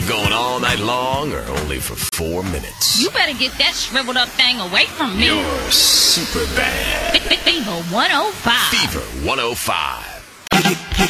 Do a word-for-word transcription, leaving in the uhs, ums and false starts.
Going all night long or only for four minutes? You better get that shriveled up thing away from me. You're super bad. Fever one oh five. Fever one oh five.